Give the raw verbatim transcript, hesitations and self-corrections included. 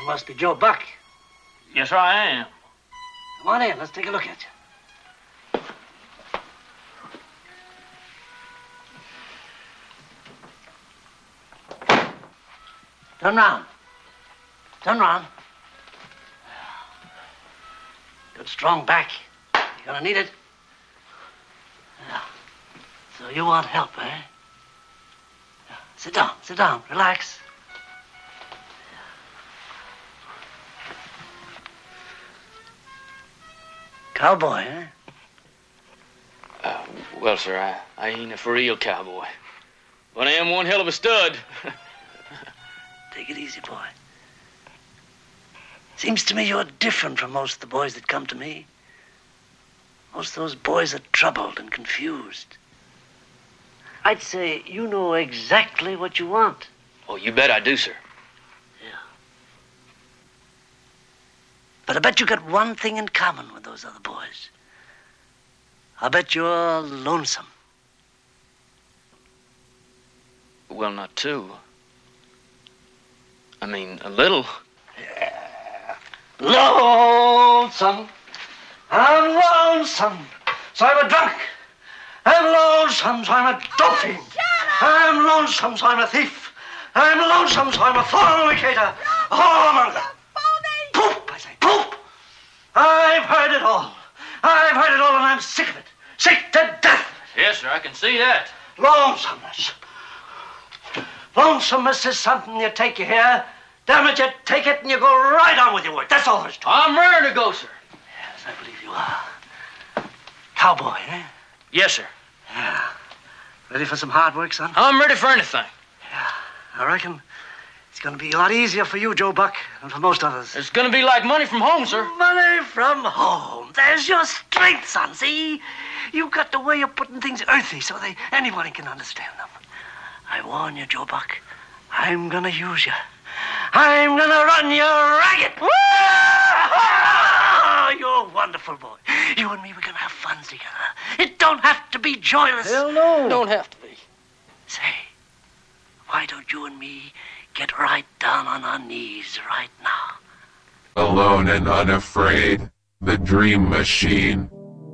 You must be Joe Buck. Yes, sir, I am. Come on in. Let's take a look at you. Turn round. Turn round. Good strong back. You're gonna need it. Yeah. So you want help, eh? Yeah. Sit down, sit down, relax. Cowboy, eh? Uh, well, sir, I, I ain't a for real cowboy. But I am one hell of a stud. Take it easy, boy. Seems to me you're different from most of the boys that come to me. Most of those boys are troubled and confused. I'd say you know exactly what you want. Oh, you bet I do, sir. Yeah. But I bet you got one thing in common with those other boys. I bet you're lonesome. Well, not too. I mean, a little. Yeah. Lonesome. I'm lonesome. So I'm a drunk. I'm lonesome, so I'm a dope fiend. I'm lonesome, so I'm a thief. I'm lonesome, so I'm a fornicator. A whoremonger. Poop, I say, poop. I've heard it all. I've heard it all, and I'm sick of it. Sick to death. Yes, sir, I can see that. Lonesomeness. Lonesomeness is something you take you here. Damn it, you take it and you go right on with your work. That's all there's to it. I'm ready to go, sir. Yes, I believe you are. Cowboy, eh? Yes, sir. Yeah. Ready for some hard work, son? I'm ready for anything. Yeah. I reckon it's going to be a lot easier for you, Joe Buck, than for most others. It's going to be like money from home, sir. Money from home. There's your strength, son. See? You've got the way of putting things earthy so they anybody can understand them. I warn you, Joe Buck. I'm going to use you. I'm going to run you ragged. You're a wonderful boy. You and me, we're going to have fun together. It don't have to be joyless. Hell no. Don't have to be. Say, why don't you and me get right down on our knees right now? Alone and unafraid, the Dream Machine.